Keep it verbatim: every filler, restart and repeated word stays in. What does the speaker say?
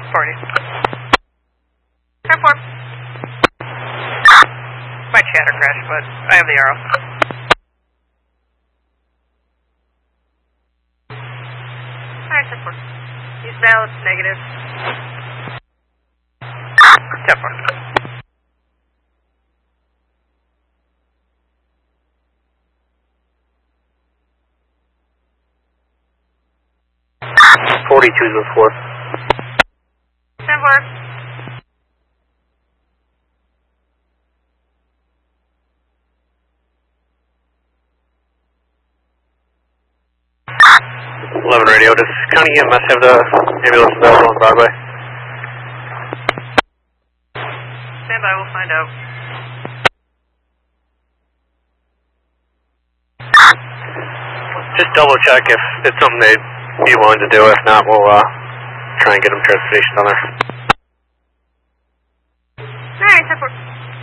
forty. ten four. My chatter crashed, but I have the arrow. Alright, ten four. Use valid, negative. ten four. forty-two to four. ten four. eleven radio, does County E M S have the ambulance available on Broadway? Stand by, we'll find out. Just double check if it's something they'd be willing to do. If not, we'll uh, try and get them transportation down there. Alright, ten four.